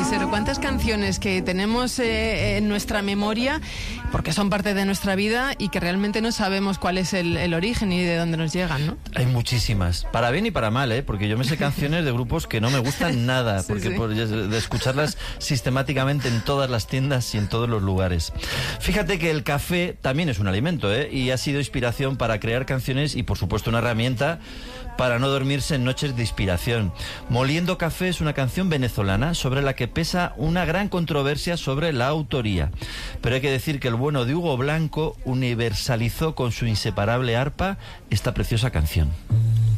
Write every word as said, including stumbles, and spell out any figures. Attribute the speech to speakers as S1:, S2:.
S1: Cero, cuántas canciones que tenemos eh, en nuestra memoria, porque son parte de nuestra vida y que realmente no sabemos cuál es el, el origen y de dónde nos llegan, ¿no?
S2: Hay muchísimas, para bien y para mal, ¿eh? Porque yo me sé canciones de grupos que no me gustan nada, porque
S1: sí, sí.
S2: Por, de escucharlas sistemáticamente en todas las tiendas y en todos los lugares. Fíjate que el café también es un alimento, ¿eh? Y ha sido inspiración para crear canciones y, por supuesto, una herramienta para no dormirse en noches de inspiración. Moliendo Café es una canción venezolana sobre la que pesa una gran controversia sobre la autoría. Pero hay que decir que el bueno de Hugo Blanco universalizó con su inseparable arpa esta preciosa canción.